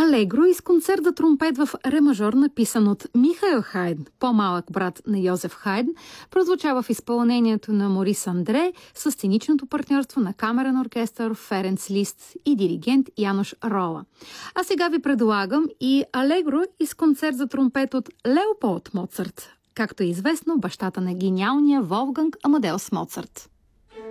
Алегро из концерт за тромпет в ре мажор, написан от Михаил Хайдн, по-малък брат на Йозеф Хайдн, прозвучава в изпълнението на Морис Андре с сценичното партньорство на камерен оркестър Ференц Лист и диригент Янош Рола. А сега ви предлагам и Алегро из концерт за тромпет от Леополд Моцарт, както е известно, бащата на гениалния Волфганг Амадеус Моцарт.